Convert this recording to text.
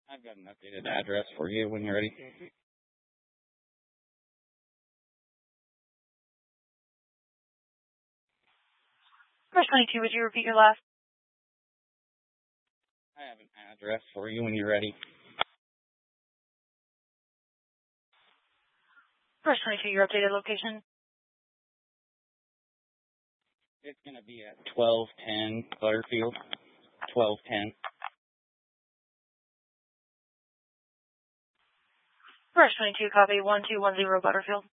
I've got an updated address for you when you're ready. First 22, would you repeat your last? I have an address for you when you're ready. First 22, your updated location? It's going to be at 1210 Butterfield. 1210. First 22, copy 1210 Butterfield.